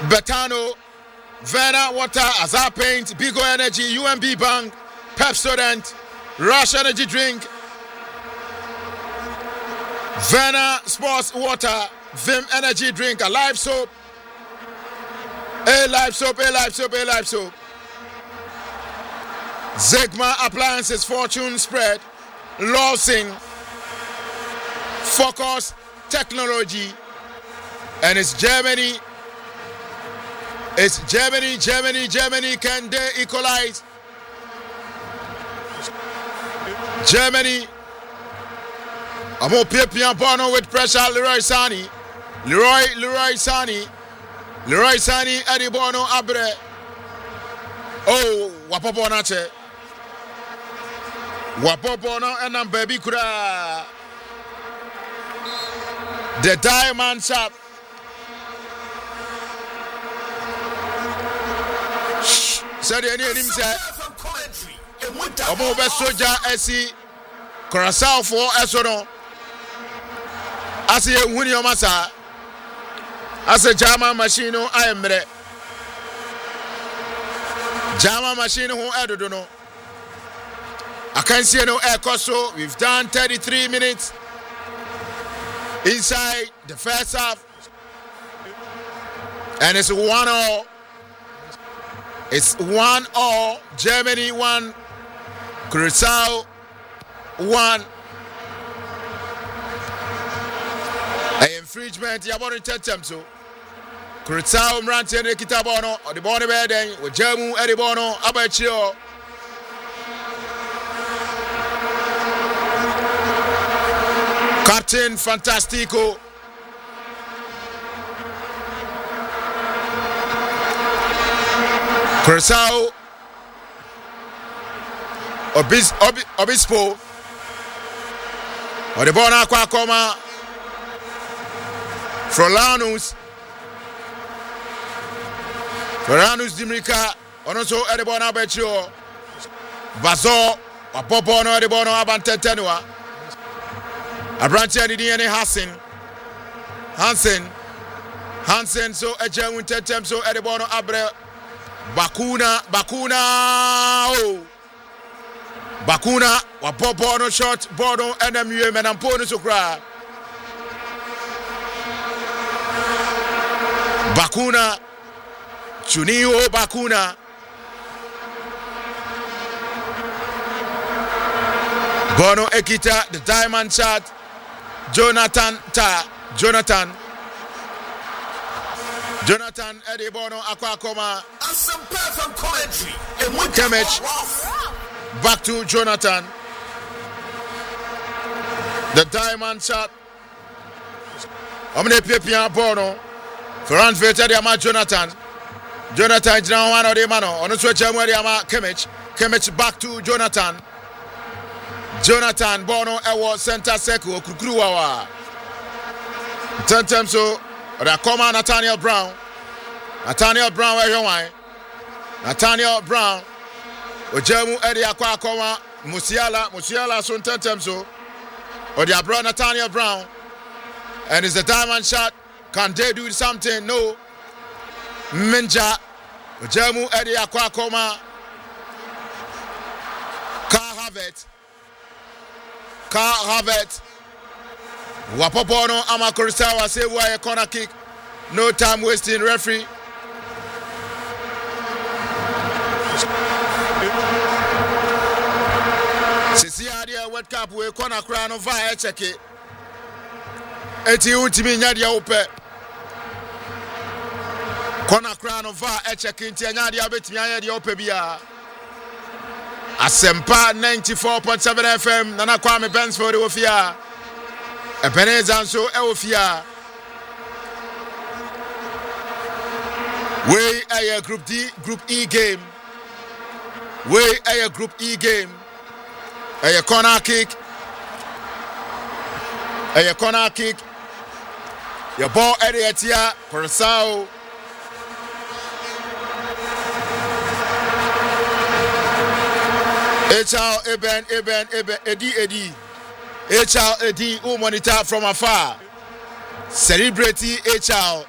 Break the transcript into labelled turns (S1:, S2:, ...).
S1: Betano, Vena Water, Azar Paint, Bigo Energy, UMB Bank, Pepsodent, Rush Energy Drink, Vena Sports Water, Vim Energy Drink, a live soap, a live soap, a live soap, a live soap. Zegma Appliances, Fortune Spread, Lawsing, Focus Technology, and it's Germany. It's Germany, can they equalize? Germany. I'm up here, Bono with pressure, Leroy Sani, Eddie Bono, Abre. Oh, Wapobonache. Wapobono and I'm baby kura. The diamond shop. Said any of him said, Omo be soja esi Curacao for esono. Asi wuni omasa. Asi German machine I am re. German machine who edo no. I can see no air coso. We've done 33 minutes inside the first half. And it's 1-0. It's 1-0. Germany 1. Curacao 1. An infringement. You want to tell them so. Curacao Mranti and Kitabono or the Bonnie Beden with German Eddie Bono Abachio. Captain Fantastico. Curacao Obispo or the Bona Quacoma Frolanus Dimrica or also Edibona Betio Bazo or Popono Edibono Abantenua Abrantia Didiane Hansen so a German tetem so Edibono Abre Bakuna wa Popono shot Bono NMU Menampono so cry Bakuna Chunio Bakuna Bono Ekita the diamond shot Jonathan Eddie Bono Aquacoma
S2: and some perfect commentary and
S1: Kemich back to Jonathan the diamond shot Omne Pepia Bono Ferran Vete de Ama Jonathan Jina one of the mano on the switch Kemich back to Jonathan Bono Ewo center circle Kukruawa Tentem so Rakoma Nathaniel Brown where you want Nathaniel Brown Ojemu Eddie Aquacoma Musiala so tentem so or the brother Nathaniel Brown and it's the diamond shot. Can they do something? No. Minja Ojemu Eddie Aquacoma Car Havertz Wapopono Amakurisawa say why a corner kick. No time wasting referee. Sisi adia World Cup we corner crown over check it. Eti ultimi nyadia upe. Corner crown over check it nyadia betimi nyadia upe bia. Asempa 94.7 FM Nana Kwame Bensford Ofia Ebenezer so Ofia We a Group E game We a Group E game A corner kick Your ball area tia Curacao HR Eben Eddie HR Eddie who monitor from afar. Celebrity HR